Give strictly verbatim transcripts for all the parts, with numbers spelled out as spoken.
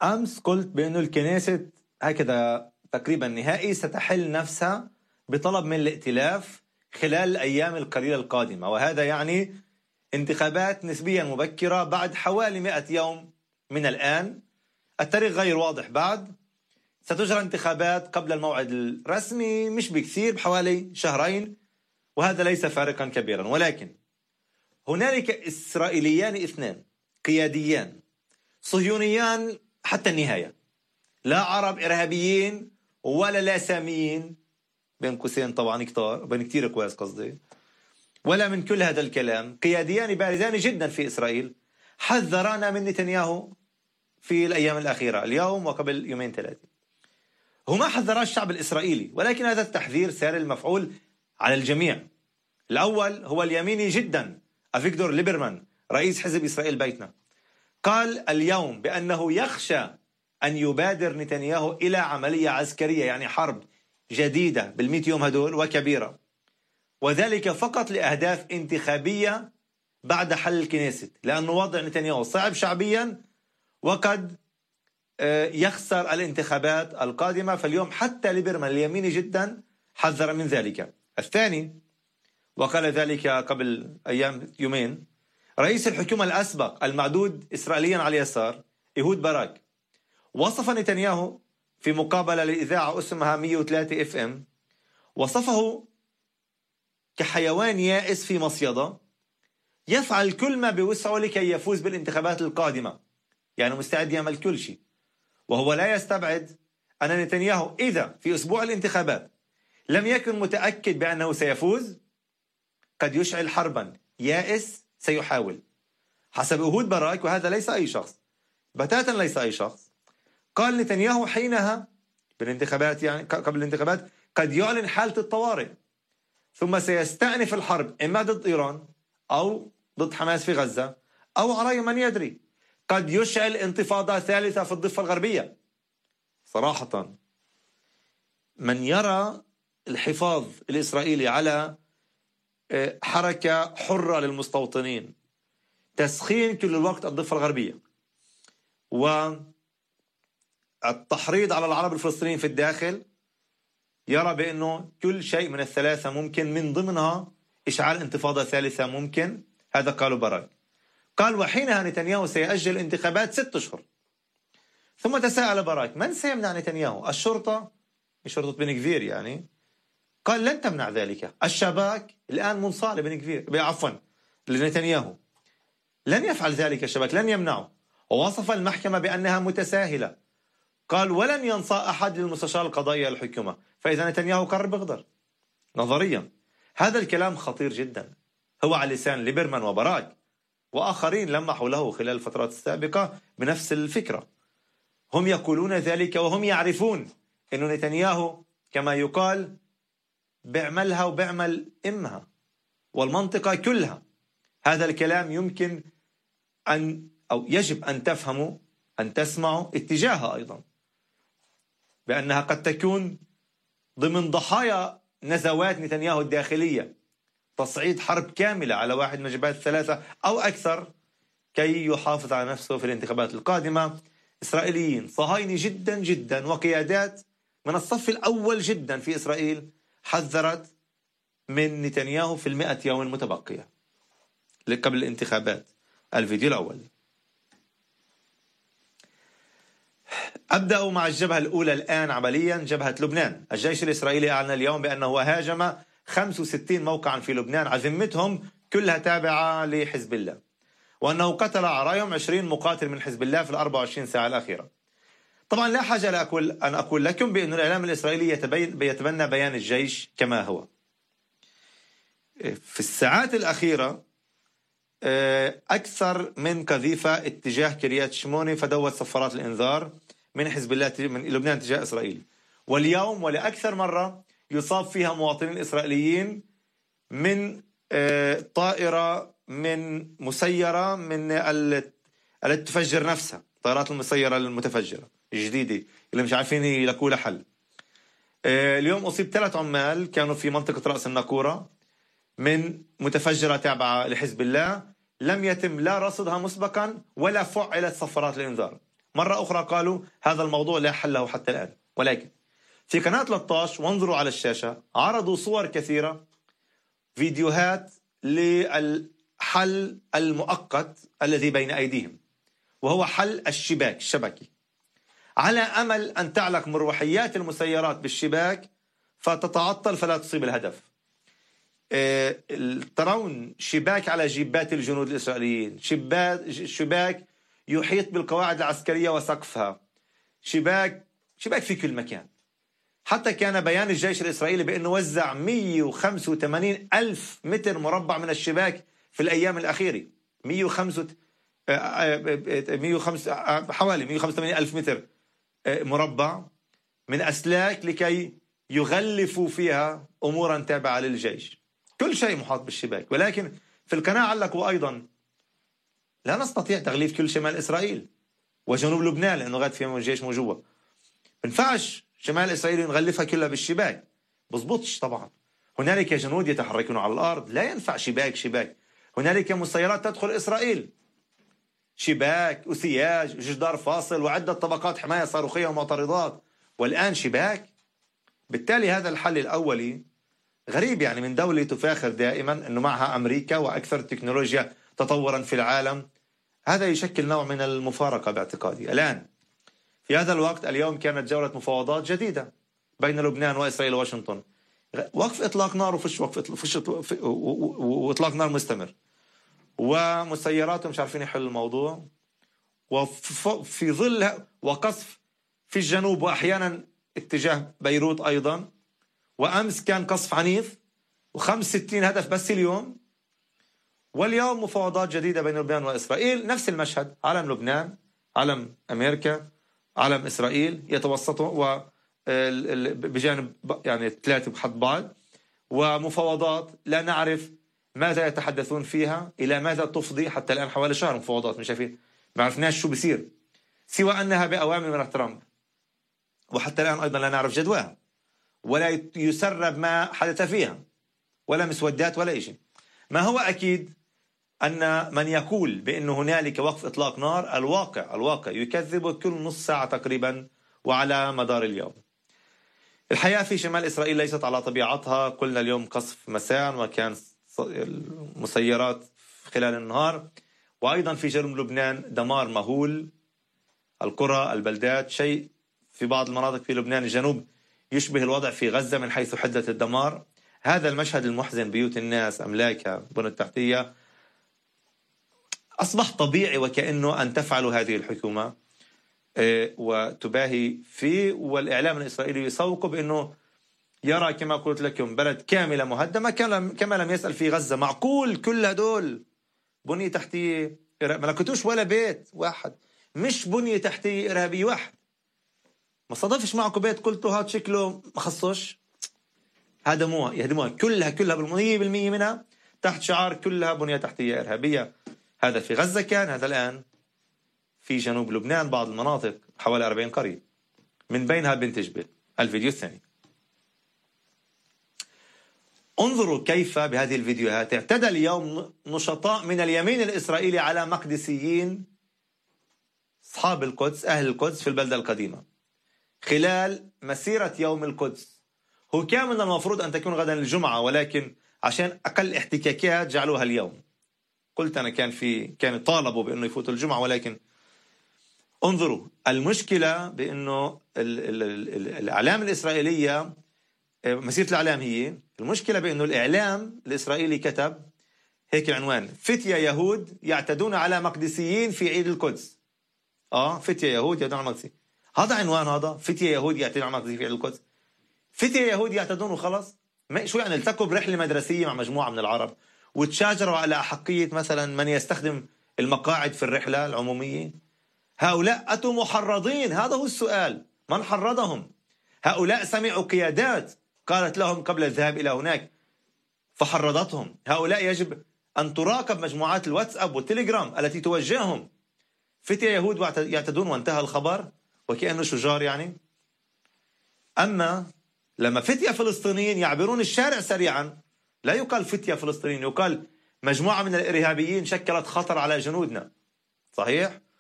أمس قلت بأنه الكنيسة هكذا تقريبا نهائي ستحل نفسها بطلب من الائتلاف خلال الأيام القليلة القادمة، وهذا يعني انتخابات نسبيا مبكرة بعد حوالي مئة يوم من الآن. التاريخ غير واضح بعد. ستجرى انتخابات قبل الموعد الرسمي مش بكثير، بحوالي شهرين، وهذا ليس فارقا كبيرا. ولكن هنالك إسرائيليان اثنان قياديان صهيونيان حتى النهاية، لا عرب إرهابيين ولا لا ساميين بين قوسين طبعا كتار بين كتير كويس قصدي، ولا من كل هذا الكلام. قياديان بارزان جدا في إسرائيل حذرانا من نتنياهو في الأيام الأخيرة، اليوم وقبل يومين ثلاثة. هما حذرا الشعب الإسرائيلي، ولكن هذا التحذير سار المفعول على الجميع. الأول هو اليميني جدا أفيغدور ليبرمان رئيس حزب إسرائيل بيتنا، قال اليوم بأنه يخشى أن يبادر نتنياهو إلى عملية عسكرية، يعني حرب جديدة بالمئة يوم هدول وكبيرة، وذلك فقط لأهداف انتخابية بعد حل الكنيسة، لأنه وضع نتنياهو صعب شعبيا وقد يخسر الانتخابات القادمة. فاليوم حتى ليبرمان اليميني جدا حذر من ذلك. الثاني وقال ذلك قبل أيام يومين رئيس الحكومة الأسبق المعدود إسرائيليا على اليسار إيهود باراك، وصف نتنياهو في مقابلة لإذاعة اسمها مئة وثلاثة اف ام، وصفه كحيوان يائس في مصيدة يفعل كل ما بوسعه لكي يفوز بالانتخابات القادمة، يعني مستعد يعمل كل شيء. وهو لا يستبعد أن نتنياهو إذا في أسبوع الانتخابات لم يكن متأكد بأنه سيفوز قد يشعل حربا. يائس سيحاول حسب إيهود باراك، وهذا ليس أي شخص، بتاتا ليس أي شخص. قال نتنياهو حينها بالانتخابات، يعني قبل الانتخابات، قد يعلن حالة الطوارئ، ثم سيستأنف الحرب إما ضد إيران أو ضد حماس في غزة أو على من يدري، قد يشعل انتفاضة ثالثة في الضفة الغربية. صراحة من يرى الحفاظ الإسرائيلي على حركة حرة للمستوطنين، تسخين كل الوقت الضفة الغربية، والتحريض على العرب الفلسطينيين في الداخل، يرى بأنه كل شيء من الثلاثة ممكن، من ضمنها إشعال انتفاضة ثالثة ممكن. هذا قالوا باراك. قال وحينها نتنياهو سيأجل الانتخابات ست أشهر. ثم تساءل باراك من سيمنع نتنياهو؟ الشرطة؟ شرطة بن غفير يعني؟ قال لن تمنع ذلك. الشباك الآن منصاع لبن غفير، عفوا لنتنياهو، لن يفعل ذلك الشباك، لن يمنعه. ووصف المحكمة بأنها متساهلة. قال ولن ينصاع أحد للمستشار القضائي الحكومة. فإذا نتنياهو قرر بغدر نظريا. هذا الكلام خطير جدا، هو على لسان ليبرمان وباراك وآخرين لمحوا له خلال الفترات السابقة بنفس الفكرة. هم يقولون ذلك وهم يعرفون أن نتنياهو كما يقال بيعملها وبيعمل إمها والمنطقة كلها. هذا الكلام يمكن أن أو يجب أن تفهموا، أن تسمعوا اتجاهها أيضا، بأنها قد تكون ضمن ضحايا نزوات نتنياهو الداخلية، تصعيد حرب كاملة على واحد من الجبهات الثلاثة أو أكثر كي يحافظ على نفسه في الانتخابات القادمة. إسرائيليين صهاينة جدا جدا وقيادات من الصف الأول جدا في إسرائيل حذرت من نتنياهو في المئة يوم المتبقية قبل الانتخابات. الفيديو الأول. أبدأ مع الجبهة الأولى الآن عمليا، جبهة لبنان. الجيش الإسرائيلي أعلن اليوم بأنه هاجم خمسة وستين موقعا في لبنان، عزمتهم كلها تابعة لحزب الله، وأنه قتل عرايهم عشرين مقاتل من حزب الله في الأربع وعشرين ساعة الأخيرة. طبعا لا حاجة لأقول أن أقول لكم بأن الإعلام الإسرائيلي يتبين يتبنى بيان الجيش كما هو. في الساعات الأخيرة أكثر من قذيفة اتجاه كريات شموني فدوت صفارات الإنذار من حزب الله من لبنان تجاه إسرائيل. واليوم ولأكثر مرة يصاب فيها مواطنين إسرائيليين من طائرة من مسيرة من التي تفجر نفسها، طائرات المسيرة المتفجرة الجديدة اللي مش عارفين يلاقوا لها حل. اليوم أصيب ثلاث عمال كانوا في منطقة رأس الناقورة من متفجرة تابعة لحزب الله، لم يتم لا رصدها مسبقا ولا فعلت صفارات الإنذار. مرة أخرى قالوا هذا الموضوع لا حل له حتى الآن. ولكن في قناة ثلاثة عشر وانظروا على الشاشة عرضوا صور كثيرة، فيديوهات للحل المؤقت الذي بين أيديهم، وهو حل الشباك الشبكي، على أمل أن تعلق مروحيات المسيرات بالشباك فتتعطل فلا تصيب الهدف. اه ترون شباك على جيبات الجنود الإسرائيليين، شباك, شباك يحيط بالقواعد العسكرية وسقفها، شباك شباك في كل مكان. حتى كان بيان الجيش الإسرائيلي بأنه وزع مئة وخمسة وثمانين ألف متر مربع من الشباك في الأيام الأخيرة. مئة وخمسة حوالي مئة وخمسة وثمانين ألف متر مربع من أسلاك لكي يغلفوا فيها أمورا تابعة للجيش. كل شيء محاط بالشباك. ولكن في القناة علقوا أيضا لا نستطيع تغليف كل شمال إسرائيل وجنوب لبنان لأنه غاد فيهم الجيش موجود. بنفعش شمال إسرائيل نغلفها كلها بالشباك، بزبطش طبعا. هنالك جنود يتحركون على الأرض، لا ينفع شباك شباك. هنالك مسيرات تدخل إسرائيل، شباك وسياج وجدار فاصل وعدة طبقات حماية صاروخية ومعترضات، والآن شباك. بالتالي هذا الحل الأولي غريب، يعني من دولة تفاخر دائما أنه معها أمريكا وأكثر تكنولوجيا تطورا في العالم. هذا يشكل نوع من المفارقة باعتقادي. الآن في هذا الوقت اليوم كانت جولة مفاوضات جديدة بين لبنان وإسرائيل وواشنطن، وقف إطلاق نار وفش وقف فش وإطلاق نار مستمر، ومسيراتهم مش عارفين يحل الموضوع، وفي ظل وقصف في الجنوب وأحيانا اتجاه بيروت أيضا، وأمس كان قصف عنيف وخمس ستين هدف بس اليوم، واليوم مفاوضات جديدة بين لبنان وإسرائيل. نفس المشهد، علم لبنان، علم أمريكا، علم إسرائيل يتوسطوا و بجانب يعني ثلاثة بحد بعض، ومفاوضات لا نعرف ماذا يتحدثون فيها، إلى ماذا تفضي. حتى الآن حوالي شهر مفاوضات، مش شايفين، ما عرفناش شو بيصير، سوى أنها بأوامر من ترامب، وحتى الآن أيضا لا نعرف جدواها ولا يسرب ما حدث فيها، ولا مسودات ولا شيء. ما هو أكيد أن من يقول بأن هنالك وقف إطلاق نار، الواقع الواقع يكذب كل نص ساعة تقريبا وعلى مدار اليوم. الحياة في شمال إسرائيل ليست على طبيعتها. قلنا اليوم قصف مساء وكان مسيرات خلال النهار، وأيضا في جنوب لبنان دمار مهول، القرى البلدات، شيء في بعض المناطق في لبنان الجنوب يشبه الوضع في غزة من حيث حدة الدمار. هذا المشهد المحزن، بيوت الناس، أملاكها، بنى التحتية، أصبح طبيعي وكأنه أن تفعل هذه الحكومة وتباهي فيه، والإعلام الإسرائيلي يسوق بأنه يرى كما قلت لكم بلد كاملة مهدمة كما لم يسأل في غزة. معقول كل هدول بنية تحتية ما لقيتوش ولا بيت واحد، مش بنية تحتية إرهابي واحد، ما صادفش معكم بيت قلتوا هاد شكله ما خصوش، هدموها يهدموها كلها كلها بالمية بالمية منها تحت شعار كلها بنية تحتية إرهابية. هذا في غزة كان، هذا الآن في جنوب لبنان بعض المناطق حوالي أربعين قرية، من بينها بنت جبل. الفيديو الثاني، انظروا كيف بهذه الفيديوهات اعتدى اليوم نشطاء من اليمين الإسرائيلي على مقدسيين أصحاب القدس، أهل القدس في البلدة القديمة خلال مسيرة يوم القدس. هو كان من المفروض أن تكون غدا الجمعة، ولكن عشان أقل احتكاكات جعلوها اليوم. قلت أنا كان في كان طالبوا بأنه يفوتوا الجمعة، ولكن انظروا المشكلة بأنه الإعلام الإسرائيلية، مسيرة الإعلام هي المشكلة، بأنه الإعلام الإسرائيلي كتب هيك العنوان: فتية يهود يعتدون على مقدسيين في عيد القدس. آه فتية يهود يعتدون على مقدسيين، هذا عنوان، هذا فتية يهود يعتدون على مقدسيين في عيد القدس. فتية يهود يعتدون وخلص؟ شو يعني التقوا برحلة مدرسية مع مجموعة من العرب وتشاجروا على أحقية مثلا من يستخدم المقاعد في الرحلة العمومية؟ هؤلاء أتوا محرضين، هذا هو السؤال، من حرضهم؟ هؤلاء سمعوا قيادات قالت لهم قبل الذهاب إلى هناك فحرضتهم. هؤلاء يجب أن تراقب مجموعات الواتساب والتليجرام التي توجههم. فتية يهود يعتدون وانتهى الخبر وكأنه شجار يعني. أما لما فتية فلسطينيين يعبرون الشارع سريعا، لا يقال فتية فلسطينيين، يقال مجموعة من الإرهابيين شكلت خطر على جنودنا. صحيح؟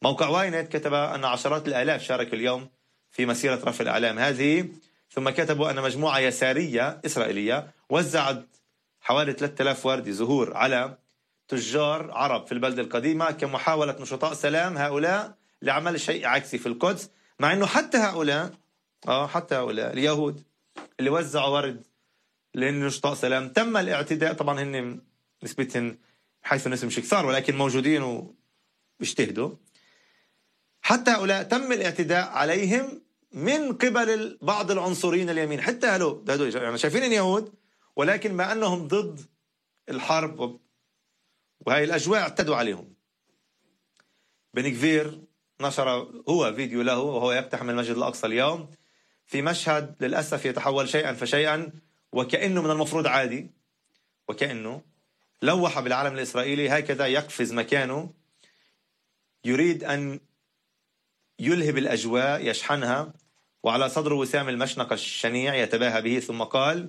موقع واينت كتب أن عشرات الآلاف شاركوا اليوم في مسيرة رفع الأعلام هذه، ثم كتبوا أن مجموعة يسارية إسرائيلية وزعت حوالي ثلاثة آلاف وردة زهور على تجار عرب في البلدة القديمة كمحاولة نشطاء سلام هؤلاء لعمل شيء عكسي في القدس، مع أنه حتى هؤلاء آه حتى هؤلاء اليهود اللي وزعوا ورد لنشطاء سلام تم الاعتداء. طبعا هن نسبتهم حيث النسبة مش كثار ولكن موجودين وبيجتهدوا. حتى هؤلاء تم الاعتداء عليهم من قبل بعض العنصريين اليمين. حتى هلو يعني شايفين اليهود ولكن مع أنهم ضد الحرب وهي الأجواء اعتدوا عليهم. بن كفير نشر هو فيديو له وهو يقتحم المسجد الأقصى اليوم في مشهد للأسف يتحول شيئا فشيئا وكأنه من المفروض عادي، وكأنه لوح بالعلم الإسرائيلي هكذا يقفز مكانه، يريد أن يلهب الأجواء يشحنها، وعلى صدره وسام المشنقة الشنيع يتباهى به. ثم قال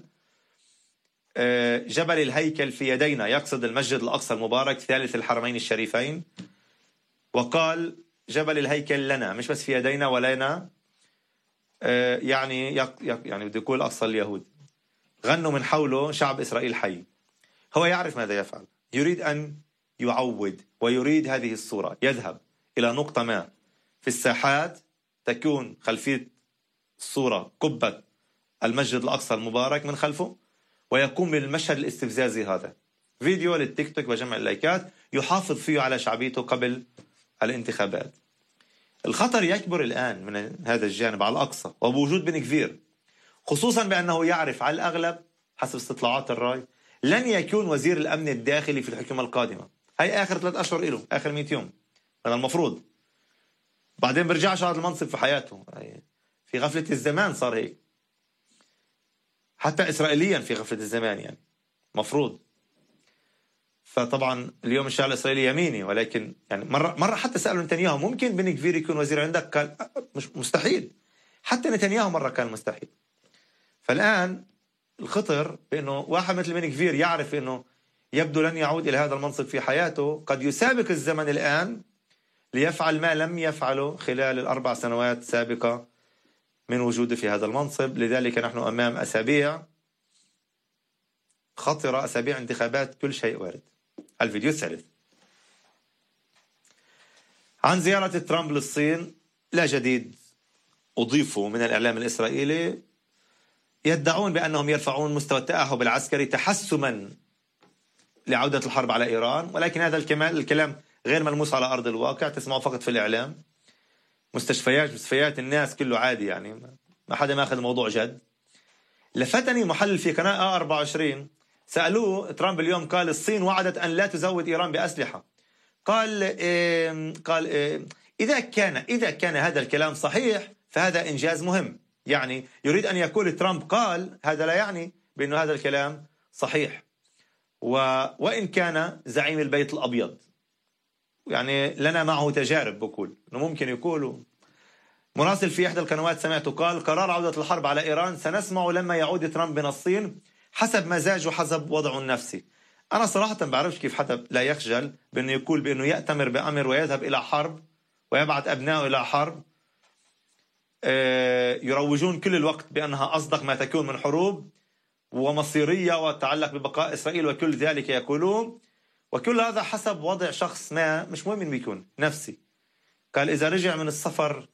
جبل الهيكل في يدينا، يقصد المسجد الأقصى المبارك ثالث الحرمين الشريفين، وقال جبل الهيكل لنا مش بس في يدينا ولنا، يعني يعني بده يقول أقصى اليهود. غنوا من حوله شعب إسرائيل حي. هو يعرف ماذا يفعل، يريد أن يعود ويريد هذه الصورة، يذهب إلى نقطة ما في الساحات تكون خلفية الصورة قبة المسجد الأقصى المبارك من خلفه، ويقوم بالمشهد الاستفزازي هذا. فيديو للتيك توك وجمع اللايكات يحافظ فيه على شعبيته قبل الانتخابات. الخطر يكبر الآن من هذا الجانب على الأقصى وبوجود بن كفير، خصوصا بأنه يعرف على الأغلب حسب استطلاعات الرأي لن يكون وزير الأمن الداخلي في الحكومة القادمة. هاي آخر ثلاث أشهر له، آخر مئة يوم هذا المفروض، بعدين برجعش هذا المنصب في حياته. في غفلة الزمان صار هيك، حتى إسرائيليا في غفلة الزمان يعني مفروض. فطبعا اليوم الشارع الإسرائيلي يميني، ولكن يعني مرة مرة حتى سألوا نتنياهو ممكن بن كفير يكون وزير عندك؟ قال مش مستحيل. حتى نتنياهو مرة كان مستحيل. فالآن الخطر بأنه واحد مثل بن كفير يعرف أنه يبدو لن يعود إلى هذا المنصب في حياته، قد يسابق الزمن الآن ليفعل ما لم يفعله خلال الأربع سنوات السابقة من وجوده في هذا المنصب. لذلك نحن أمام أسابيع خطرة، أسابيع انتخابات، كل شيء وارد. الفيديو الثالث عن زيارة ترامب للصين، لا جديد أضيفه من الإعلام الإسرائيلي. يدعون بأنهم يرفعون مستوى التأهب العسكري تحسما لعودة الحرب على إيران، ولكن هذا الكلام الكلام غير ملموس على أرض الواقع، تسمعه فقط في الإعلام. مستشفيات مستشفيات الناس كله عادي، يعني ما حدا ما أخذ الموضوع جد. لفتني محلل في قناة آ أربعة وعشرين سألوه ترامب اليوم، قال الصين وعدت أن لا تزود إيران بأسلحة. قال إيه قال إيه إذا كان إذا كان هذا الكلام صحيح فهذا إنجاز مهم. يعني يريد أن يقول ترامب قال، هذا لا يعني بأنه هذا الكلام صحيح. و وإن كان زعيم البيت الأبيض يعني لنا معه تجارب، بقول إنه ممكن يقولوا. مراسل في إحدى القنوات سمعته قال قرار عودة الحرب على إيران سنسمع لما يعود ترامب من الصين حسب مزاجه حسب وضعه النفسي. أنا صراحة بعرفش كيف حتى لا يخجل بأنه يقول بأنه يأتمر بأمر ويذهب إلى حرب ويبعث أبنائه إلى حرب يروجون كل الوقت بأنها أصدق ما تكون من حروب ومصيرية وتتعلق ببقاء إسرائيل وكل ذلك يقولون، وكل هذا حسب وضع شخص ما مش مهم بيكون نفسي. قال إذا رجع من السفر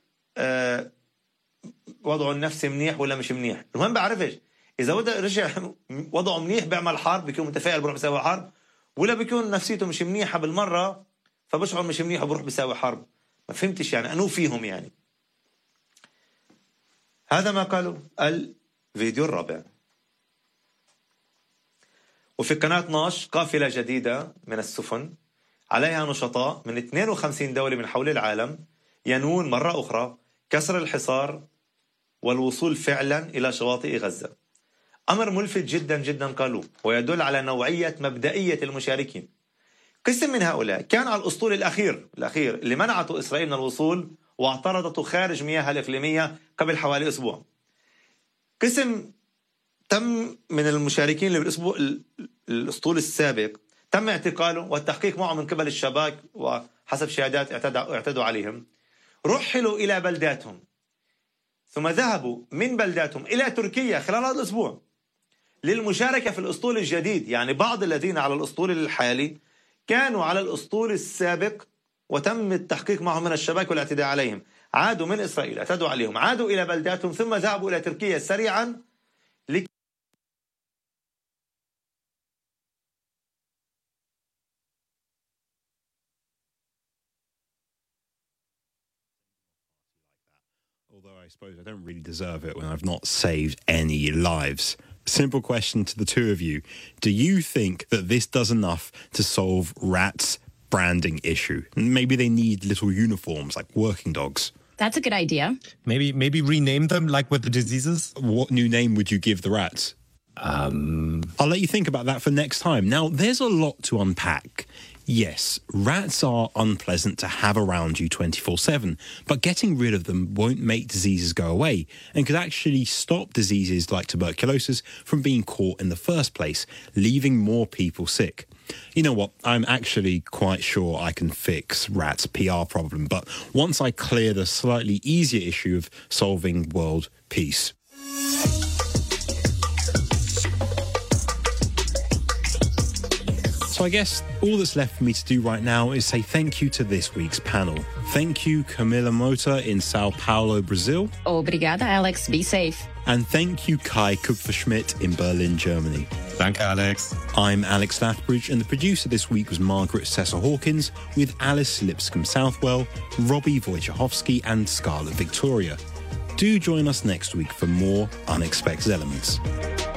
وضعه النفسي منيح ولا مش منيح، المهم بعرفش إذا رجع وضعه منيح بيعمل حرب بيكون متفائل بروح بيساوي حرب، ولا بيكون نفسيته مش منيحة بالمرة فبشعر مش منيح وبروح بيساوي حرب. ما فهمتش يعني أنو فيهم يعني. هذا ما قالوا. الفيديو الرابع وفي قناة اثناشر قافلة جديدة من السفن عليها نشطاء من اثنين وخمسين دولة من حول العالم ينوون مرة أخرى كسر الحصار والوصول فعلا إلى شواطئ غزة. أمر ملفت جدا جدا قالوا، ويدل على نوعية مبدئية المشاركين. قسم من هؤلاء كان على الأسطول الأخير الأخير اللي منعته إسرائيل من الوصول واعترضته خارج مياهها الإقليمية قبل حوالي أسبوع. قسم تم من المشاركين اللي بالأسبوع الأسطول السابق تم اعتقاله والتحقيق معه من قبل الشباك وحسب شهادات اعتدوا, اعتدوا عليهم. رحلوا إلى بلداتهم، ثم ذهبوا من بلداتهم إلى تركيا خلال هذا الأسبوع للمشاركة في الأسطول الجديد. يعني بعض الذين على الأسطول الحالي كانوا على الأسطول السابق وتم التحقيق معهم من الشباك والاعتداء عليهم. عادوا من إسرائيل، اعتدوا عليهم، عادوا إلى بلداتهم، ثم ذهبوا إلى تركيا سريعا لك Although I suppose I don't really deserve it when I've not saved any lives. Simple question to the two of you. Do you think that this does enough to solve rats' branding issue? Maybe they need little uniforms like working dogs. That's a good idea. Maybe maybe rename them like with the diseases. What new name would you give the rats? Um, I'll let you think about that for next time. Now, there's a lot to unpack. Yes, rats are unpleasant to have around you twenty-four seven, but getting rid of them won't make diseases go away and could actually stop diseases like tuberculosis from being caught in the first place, leaving more people sick. You know what? I'm actually quite sure I can fix rats' P R problem, but once I clear the slightly easier issue of solving world peace. So I guess all that's left for me to do right now is say thank you to this week's panel. Thank you, Camila Mota in Sao Paulo, Brazil. Obrigada, Alex. Be safe. And thank you, Kai Kupferschmidt in Berlin, Germany. Danke, Alex. I'm Alex Lathbridge, and the producer this week was Margaret Sessa-Hawkins, with Alice Lipscomb-Southwell, Robbie Wojciechowski, and Scarlett Victoria. Do join us next week for more Unexpected Elements.